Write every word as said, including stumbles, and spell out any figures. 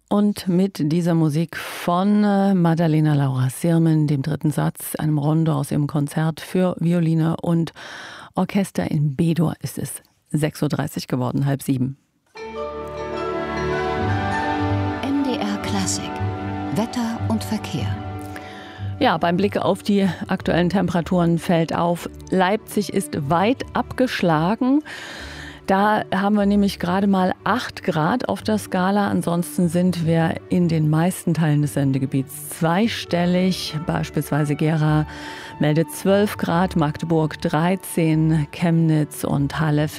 Und mit dieser Musik von Maddalena Laura Sirmen, dem dritten Satz, einem Rondo aus ihrem Konzert für Violine und Orchester in B-Dur, ist es sechs Uhr dreißig geworden, halb sieben. M D R Klassik, Wetter und Verkehr. Ja, beim Blick auf die aktuellen Temperaturen fällt auf, Leipzig ist weit abgeschlagen. Da haben wir nämlich gerade mal acht Grad auf der Skala. Ansonsten sind wir in den meisten Teilen des Sendegebiets zweistellig. Beispielsweise Gera meldet zwölf Grad, Magdeburg dreizehn, Chemnitz und Halle